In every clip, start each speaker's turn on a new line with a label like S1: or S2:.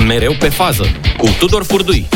S1: mereu pe fază, cu Tudor Furdui.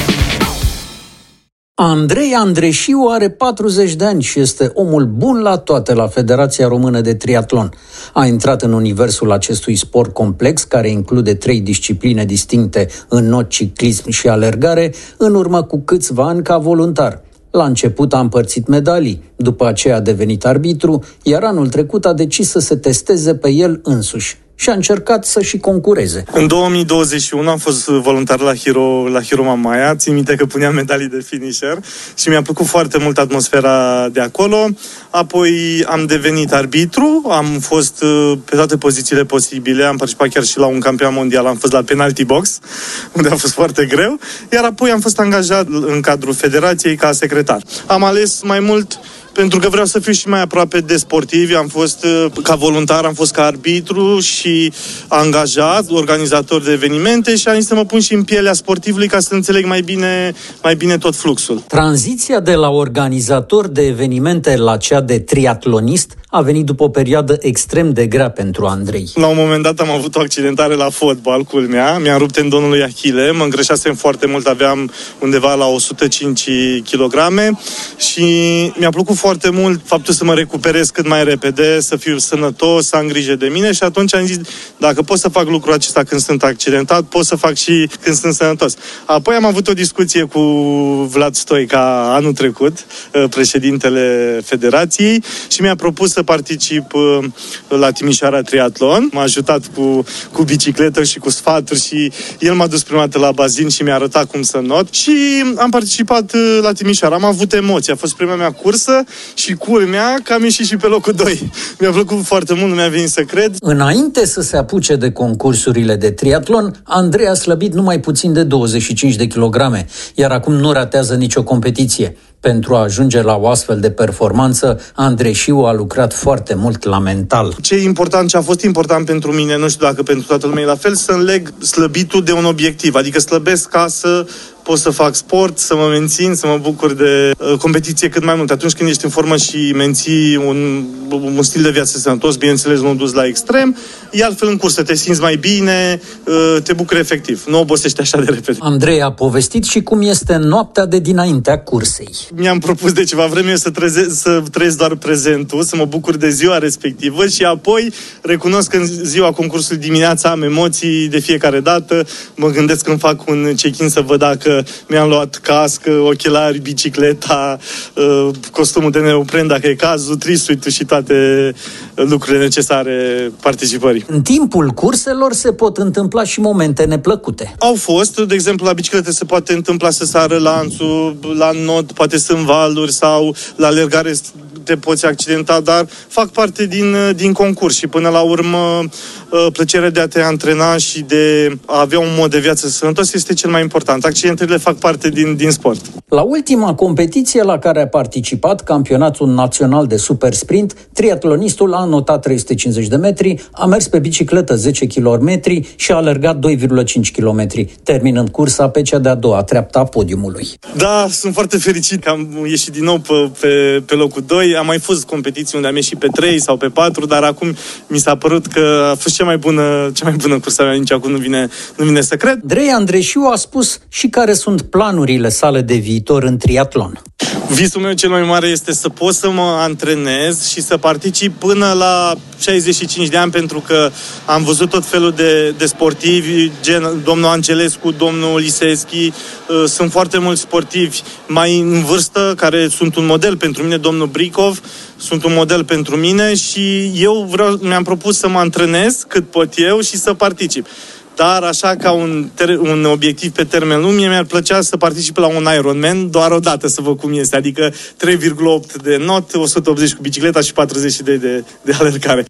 S2: Andrei Andreșiu are 40 de ani și este omul bun la toate la Federația Română de Triatlon. A intrat în universul acestui sport complex, care include 3 discipline distincte, înnot, ciclism și alergare, în urmă cu câțiva ani ca voluntar. La început a împărțit medalii, după aceea a devenit arbitru, iar anul trecut a decis să se testeze pe el însuși și a încercat să și concureze.
S3: În 2021 am fost voluntar la Hiro Mamaia, țin minte că puneam medalii de finisher și mi-a plăcut foarte mult atmosfera de acolo. Apoi am devenit arbitru, am fost pe toate pozițiile posibile, am participat chiar și la un campionat mondial, am fost la penalty box, unde a fost foarte greu, iar apoi am fost angajat în cadrul federației ca secretar. Am ales mai mult pentru că vreau să fiu și mai aproape de sportivi. Am fost ca voluntar, am fost ca arbitru și angajat, organizator de evenimente și am zis să mă pun și în pielea sportivului ca să înțeleg mai bine tot fluxul.
S2: Tranziția de la organizator de evenimente la cea de triatlonist a venit după o perioadă extrem de grea pentru Andrei.
S3: La un moment dat am avut o accidentare la fotbal, culmea, mi-am rupt tendonul lui Achille, mă îngrășasem foarte mult, aveam undeva la 105 kg și mi-a plăcut foarte mult faptul să mă recuperez cât mai repede, să fiu sănătos, să am grijă de mine și atunci am zis, dacă pot să fac lucrul acesta când sunt accidentat, pot să fac și când sunt sănătos. Apoi am avut o discuție cu Vlad Stoica anul trecut, președintele federației, și mi-a propus să particip la Timișoara Triatlon. M-a ajutat cu bicicletă și cu sfaturi și el m-a dus prima dată la bazin și mi-a arătat cum să not și am participat la Timișoara. Am avut emoții, a fost prima mea cursă și culmea că am ieșit și pe locul 2. Mi-a plăcut foarte mult, nu mi-a venit să cred.
S2: Înainte să se apuce de concursurile de triatlon, Andrei a slăbit numai puțin de 25 de kilograme, iar acum nu ratează nicio competiție. Pentru a ajunge la o astfel de performanță, Andreșiu a lucrat foarte mult la mental.
S3: Ce e important, ce a fost important pentru mine, nu știu dacă pentru toată lumea e la fel, să înleg slăbitul de un obiectiv. Adică slăbesc ca să pot să fac sport, să mă mențin, să mă bucur de competiție cât mai mult. Atunci când ești în formă și menții un stil de viață sănătos, bineînțeles nu dus la extrem, e altfel în cursă, te simți mai bine, te bucuri efectiv, nu obosești așa de repede.
S2: Andrei a povestit și cum este noaptea de dinaintea cursei.
S3: Mi-am propus de ceva vreme să trăiesc doar prezentul, să mă bucur de ziua respectivă și apoi recunosc că în ziua concursului dimineața am emoții de fiecare dată, mă gândesc când fac un check-in să văd dacă mi-am luat cască, ochelari, bicicleta, costumul de neopren dacă e cazul, trisuitul și toate lucrurile necesare participării.
S2: În timpul curselor se pot întâmpla și momente neplăcute.
S3: Au fost, de exemplu, la biciclete se poate întâmpla să sară lanțul, la not poate sunt valuri sau la alergare te poți accidenta, dar fac parte din concurs și până la urmă plăcerea de a te antrena și de a avea un mod de viață sănătos este cel mai important. Accidentele fac parte din sport.
S2: La ultima competiție la care a participat, campionatul național de super sprint, triatlonistul a anotat 350 de metri, a mers pe bicicletă 10 km și a alergat 2,5 km, terminând cursa pe cea de-a doua treaptă a podiumului.
S3: Da, sunt foarte fericit că am ieșit din nou pe locul 2. Am mai fost competiții unde am ieșit pe 3 sau pe 4, dar acum mi s-a părut că a fost cea mai bună cursă mea, nici acum nu vine să cred.
S2: Andrei Andreșiu a spus și care sunt planurile sale de viitor în triatlon.
S3: Visul meu cel mai mare este să pot să mă antrenez și să particip până la 65 de ani, pentru că am văzut tot felul de sportivi, gen domnul Angelescu, domnul Liseschi, sunt foarte mulți sportivi mai în vârstă care sunt un model pentru mine, domnul Bricov, sunt un model pentru mine și eu mi-am propus să mă antrenez cât pot eu și să particip. Dar așa ca un obiectiv pe termen lung, mi-ar plăcea să particip la un Ironman doar o dată să văd cum este, adică 3,8 de not, 180 cu bicicleta și 40 de alergare.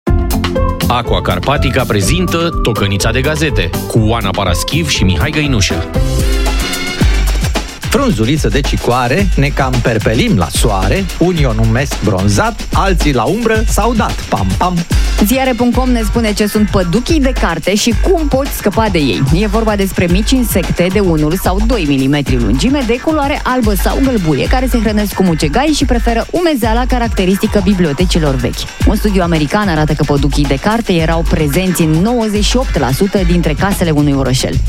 S1: Aqua Carpatica prezintă Tocănița de gazete cu Oana Paraschiv și Mihai Găinușă.
S4: Frunzuliță de cicoare, ne cam perpelim la soare, unii o numesc bronzat, alții la umbră s-au dat, pam-pam.
S5: Ziare.com ne spune ce sunt păduchii de carte și cum poți scăpa de ei. E vorba despre mici insecte de 1 sau 2 mm lungime, de culoare albă sau gălbuie, care se hrănesc cu mucegai și preferă umezeala caracteristică bibliotecilor vechi. Un studiu american arată că păduchii de carte erau prezenți în 98% dintre casele unui orășel.